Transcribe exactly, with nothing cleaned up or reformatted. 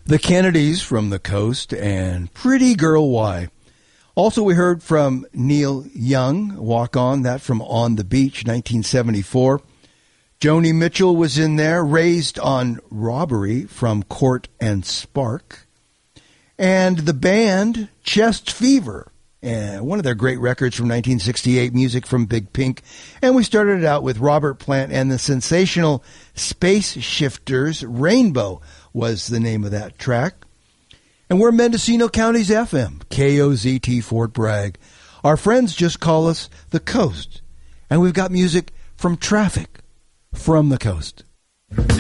The Kennedys from the Coast and Pretty Girl Why. Also, we heard from Neil Young, Walk On, that from On the Beach, nineteen seventy-four. Joni Mitchell was in there, Raised on Robbery from Court and Spark. And the band Chest Fever, uh, one of their great records from nineteen sixty-eight, music from Big Pink. And we started it out with Robert Plant and the sensational Space Shifters. Rainbow was the name of that track. And we're Mendocino County's F M, K O Z T Fort Bragg. Our friends just call us the Coast. And we've got music from Traffic from the Coast.